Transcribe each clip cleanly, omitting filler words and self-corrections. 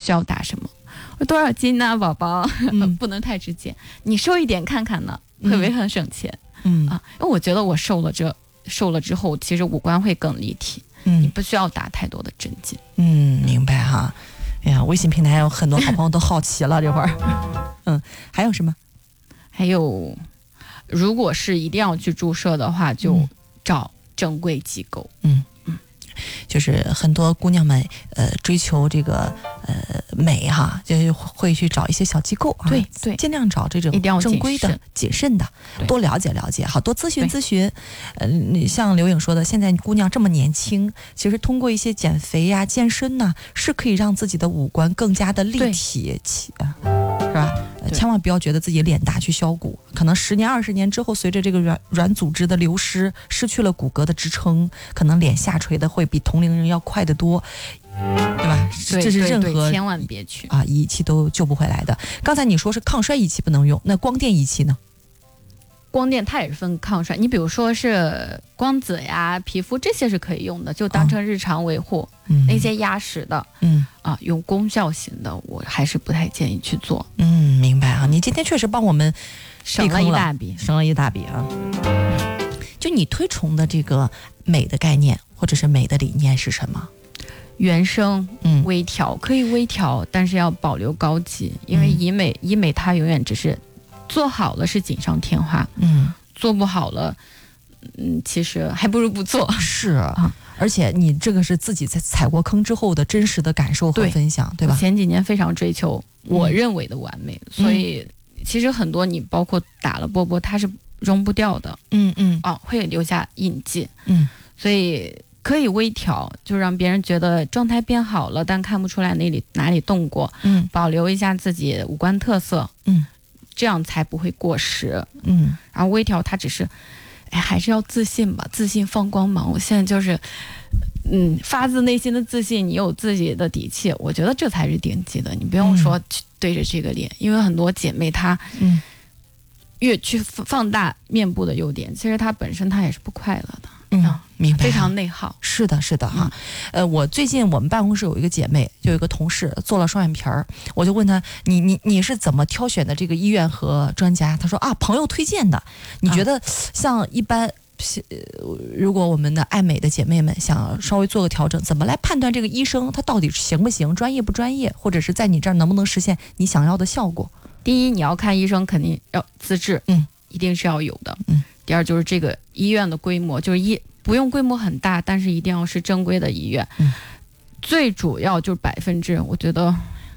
需要打什么？我说多少斤呢，宝宝？不能太直接，你瘦一点看看呢，会不会很省钱？因为我觉得我瘦了之后，其实五官会更立体。你不需要打太多的针剂。 明白哈。哎呀，微信平台有很多好朋友都好奇了这会儿。还有什么？ 还有，如果是一定要去注射的话，就找正规机构。 就是很多姑娘们追求这个美哈，就会去找一些小机构啊， 对， 尽量找这种正规的、谨慎的，多了解了解，好多咨询。你像刘颖说的，现在姑娘这么年轻，其实通过一些减肥呀、健身呐，是可以让自己的五官更加的立体起，是吧？千万不要觉得自己脸大去削骨，可能10年20年之后，随着这个软组织的流失，失去了骨骼的支撑，可能脸下垂的会比同龄人要快得多，对吧？这是任何千万别去仪器都救不回来的。刚才你说是抗衰仪器不能用，那光电仪器呢？ 光电它也是分抗衰，你比如说是光子呀、皮肤这些是可以用的，就当成日常维护。那些压实的，用功效型的，我还是不太建议去做。 明白啊，你今天确实帮我们省了一大笔啊。 就你推崇的这个美的概念或者是美的理念是什么？ 原生微调，可以微调，但是要保留高级，因为医美它永远只是做好了是锦上添花，做不好了，其实还不如不做。 是啊，而且你这个是自己在踩过坑之后的真实的感受和分享，对吧？ 前几年非常追求我认为的完美，所以其实很多你包括打了波波，它是溶不掉的，会留下印记，所以可以微调，就让别人觉得状态变好了，但看不出来哪里动过，保留一下自己五官特色，这样才不会过时，然后微调它只是，还是要自信吧，自信放光芒。我现在就是，发自内心的自信，你有自己的底气，我觉得这才是顶级的。你不用说去对着这个脸，因为很多姐妹她，越去放大面部的优点，其实她本身她也是不快乐的。 明白， 非常内耗。 是的哈。我最近我们办公室有一个姐妹，就有一个同事做了双眼皮儿，我就问她，你是怎么挑选的这个医院和专家？她说朋友推荐的。你觉得像一般，如果我们的爱美的姐妹们想稍微做个调整，怎么来判断这个医生他到底行不行，专业不专业，或者是在你这儿能不能实现你想要的效果？ 第一，你要看医生肯定要资质，一定是要有的。第二就是这个医院的规模，就是不用规模很大，但是一定要是正规的医院。最主要就是我觉得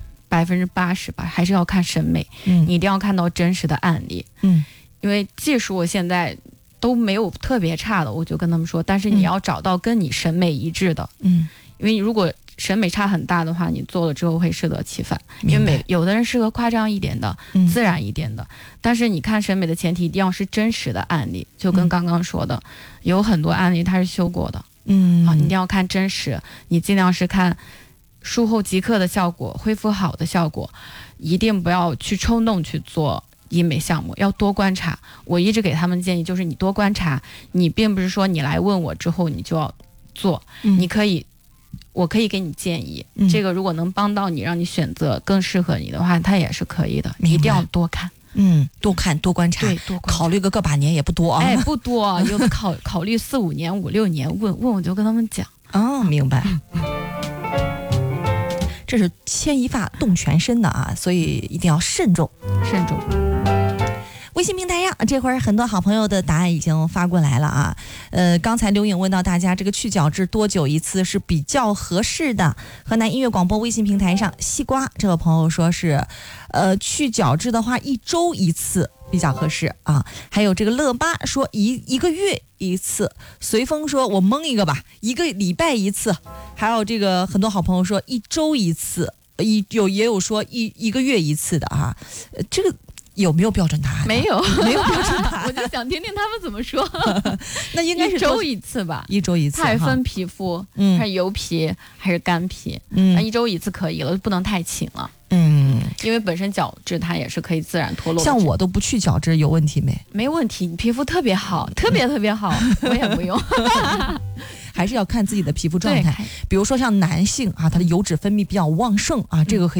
80%吧，还是要看审美。你一定要看到真实的案例。因为技术现在都没有特别差的，我就跟他们说，但是你要找到跟你审美一致的。因为如果审美差很大的话，你做了之后会适得其反。因为有的人适合夸张一点的，自然一点的。但是你看审美的前提一定要是真实的案例，就跟刚刚说的，有很多案例它是修过的。你一定要看真实，你尽量是看术后即刻的效果，恢复好的效果，一定不要去冲动去做医美项目，要多观察。我一直给他们建议就是你多观察，你并不是说你来问我之后你就要做，我可以给你建议，这个如果能帮到你，让你选择更适合你的话，它也是可以的。一定要多看， 多看多观察， 对，多观察， 考虑个把年也不多啊， 不多，有的考虑4、5年、5、6年，问我就跟他们讲。 明白。这是牵一发动全身的啊，所以一定要慎重。微信平台上，这会儿很多好朋友的答案已经发过来了啊。刚才刘颖问到大家，这个去角质多久一次是比较合适的？河南音乐广播微信平台上，西瓜这个朋友说是，去角质的话1周1次比较合适啊。还有这个乐巴说一个月1次，随风说我蒙一个吧，1个礼拜1次。还有这个很多好朋友说1周1次，也有说一个月1次的啊。这个有没有标准答案？ 没有标准答案。 我就想听听他们怎么说。 那应该是 1周1次吧 ，1周1次。 它还分皮肤，还是油皮，还是干皮。那1周1次可以了，不能太勤了。因为本身角质它也是可以自然脱落的。 像我都不去角质，有问题没？ 没问题，你皮肤特别好，特别好，我也不用。 还是要看自己的皮肤状态。比如说像男性啊，他的油脂分泌比较旺盛啊，这个可以